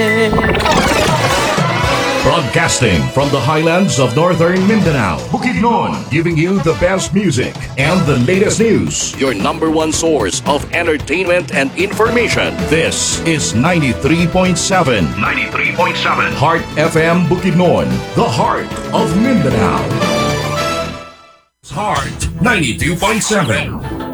Broadcasting from the highlands of northern Mindanao, Bukidnon, giving you the best music and the latest news. Your number one source of entertainment and information. This is 93.7. 93.7. Heart FM Bukidnon, the heart of Mindanao. Heart 92.7.